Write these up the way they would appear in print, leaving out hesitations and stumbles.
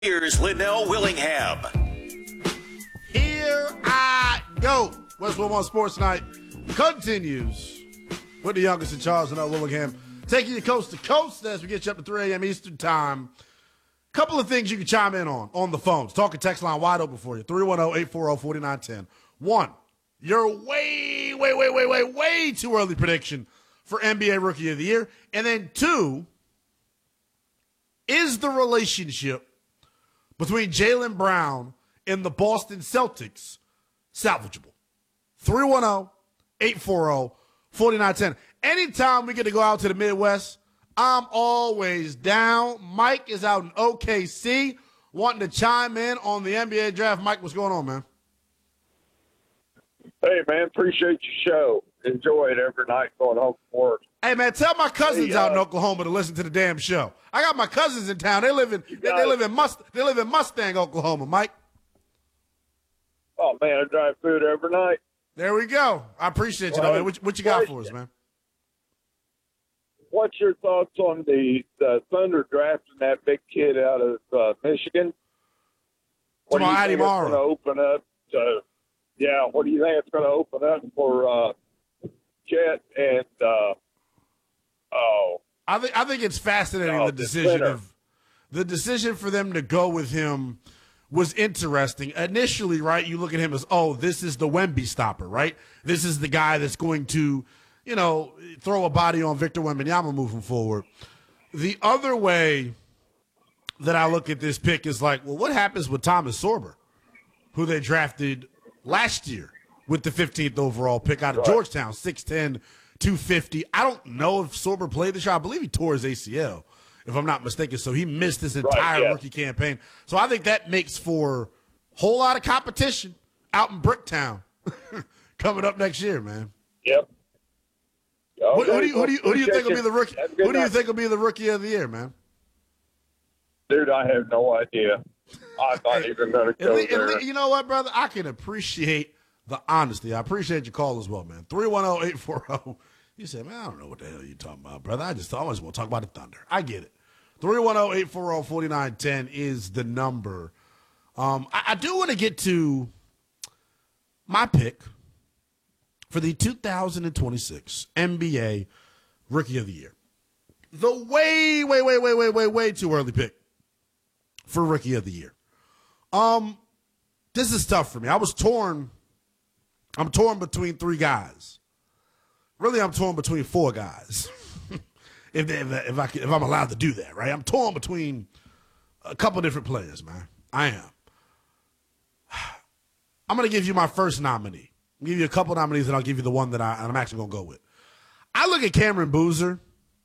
Here's Linnell Willingham. Here I go. West Wilmot Sports Night continues with the youngest in Charles, Linnell Willingham, taking you coast to coast as we get you up to 3 a.m. Eastern Time. Couple of things you can chime in on the phones. Talk and text line wide open for you. 310-840-4910. One, your way too early prediction for NBA Rookie of the Year. And then two, is the relationship between Jaylen Brown and the Boston Celtics salvageable? 310-840-4910. Anytime we get to go out to the Midwest, I'm always down. Mike is out in OKC wanting to chime in on the NBA draft. Mike, what's going on, man? Hey, man, appreciate your show. Enjoy it every night going home from work. Hey, man, tell my cousins out in Oklahoma to listen to the damn show. I got my cousins in town. They live in Mustang, Oklahoma, Mike. Oh, man, I drive food every night. There we go. I appreciate you, though, man. What you got for us, man? What's your thoughts on the Thunder drafting that big kid out of Michigan? What do you think it's going to open up? What do you think it's going to open up for Chet and I think it's fascinating. The decision for them to go with him was interesting. Initially, right, you look at him as, this is the Wemby stopper, right? This is the guy that's going to, throw a body on Victor Wembanyama moving forward. The other way that I look at this pick is like, well, what happens with Thomas Sorber, who they drafted last year with the 15th overall pick out of Georgetown, 6'10", 250. I don't know if Sorber played this year. I believe he tore his ACL, if I'm not mistaken. So he missed his entire rookie campaign. So I think that makes for a whole lot of competition out in Bricktown coming up next year, man. Yep. Who do you think will be the rookie? Who do you think will be the rookie of the year, man? Dude, I have no idea. I'm not even going to go there. You know what, brother? I can appreciate the honesty. I appreciate your call as well, man. 310-840. You said, man, I don't know what the hell you're talking about, brother. I just always want to talk about the Thunder. I get it. 310-840-4910 is the number. I do want to get to my pick for the 2026 NBA Rookie of the Year. The way too early pick for Rookie of the Year. This is tough for me. I'm torn between three guys. Really, I'm torn between four guys. if I'm allowed to do that, right? I'm torn between a couple different players, man. I am. I'm going to give you my first nominee. I'll give you a couple nominees, and I'll give you the one that I'm actually going to go with. I look at Cameron Boozer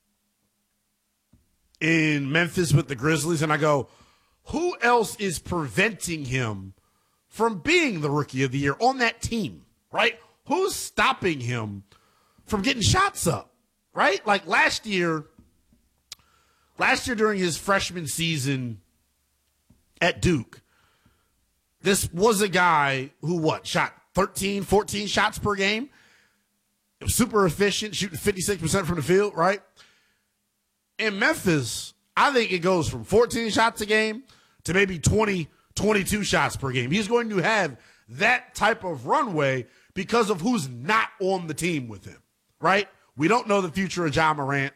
in Memphis with the Grizzlies, and I go, who else is preventing him from being the Rookie of the Year on that team, right? Who's stopping him from getting shots up, right? Like last year during his freshman season at Duke, this was a guy who shot 13, 14 shots per game. It was super efficient, shooting 56% from the field, right? In Memphis, I think it goes from 14 shots a game to maybe 20, 22 shots per game. He's going to have that type of runway because of who's not on the team with him, right? We don't know the future of Ja Morant.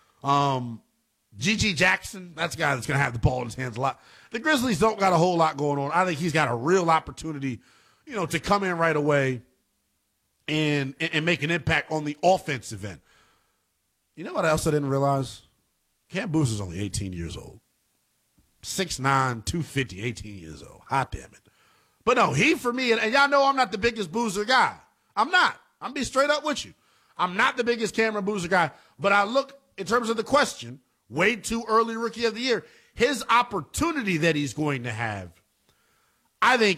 G.G. Jackson, that's a guy that's going to have the ball in his hands a lot. The Grizzlies don't got a whole lot going on. I think he's got a real opportunity, to come in right away and make an impact on the offensive end. You know what else I didn't realize? Cam Boozer's only 18 years old. 6'9", 250, 18 years old. Hot damn it. But no, he for me, and y'all know I'm not the biggest Boozer guy. I'm not. I'm be straight up with you. I'm not the biggest Cameron Boozer guy, but I look in terms of the question, way too early Rookie of the Year. His opportunity that he's going to have, I think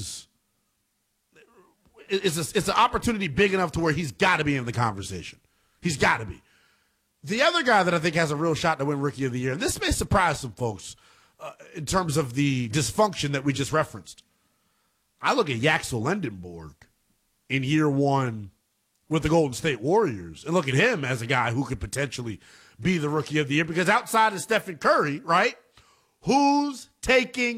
it's an opportunity big enough to where he's got to be in the conversation. He's got to be. The other guy that I think has a real shot to win Rookie of the Year, and this may surprise some folks in terms of the dysfunction that we just referenced. I look at Yaxel Lendenborg in year one with the Golden State Warriors and look at him as a guy who could potentially be the Rookie of the Year because outside of Stephen Curry, right, Who's taking